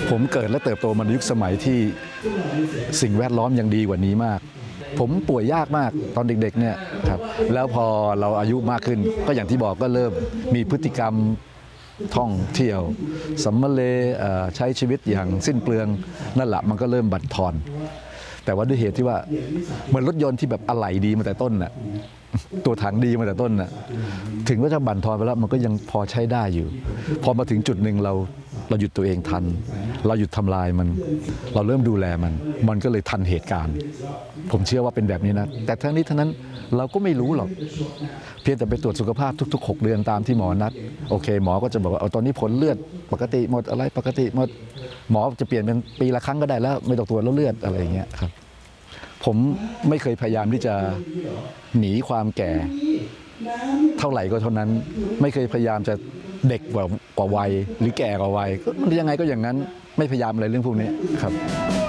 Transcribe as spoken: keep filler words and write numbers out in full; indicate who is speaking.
Speaker 1: ผมเกิดและเติบโตมาในยุคสมัยที่สิ่งแวดล้อมยังดีกว่านี้มาก ผมป่วยยากมากตอนเด็กๆเนี่ยครับแล้วพอเราอายุมากขึ้นก็อย่างที่บอกก็เริ่มมีพฤติกรรมท่องเที่ยวสัมมะเลใช้ชีวิตอย่างสิ้นเปลืองนั่นแหละมันก็เริ่มบั่นทอนแต่ว่าด้วยเหตุที่ว่าเหมือนรถยนต์ที่แบบอะไหล่ดีมาแต่ต้นน่ะตัวถังดีมาแต่ต้นน่ะถึงว่าจะบั่นทอนไปแล้วมันก็ยังพอใช้ได้อยู่พอมาถึงจุดหนึ่งเราเราหยุดตัวเองทันเราหยุดทำลายมันเราเริ่มดูแลมันมันก็เลยทันเหตุการณ์ผมเชื่อว่าเป็นแบบนี้นะแต่ทั้งนี้ทั้งนั้นเราก็ไม่รู้หรอกเพียงแต่ไปตรวจสุขภาพทุกๆหกเดือนตามที่หมอนัดโอเคหมอก็จะบอกว่าเอาตอนนี้ผลเลือดปกติหมดอะไรปกติหมดหมอจะเปลี่ยนเป็นปีละครั้งก็ได้แล้วไม่ต้องตรวจแล้วเลือดอะไรอย่างเงี้ยครับผมไม่เคยพยายามที่จะหนีความแก่เท่าไหร่ก็เท่านั้นไม่เคยพยายามจะเด็กกว่ากว่าวัยหรือแก่กว่าวัยก็มันยังไงก็อย่างนั้นไม่พยายามอะไรเรื่องพวกนี้ครับ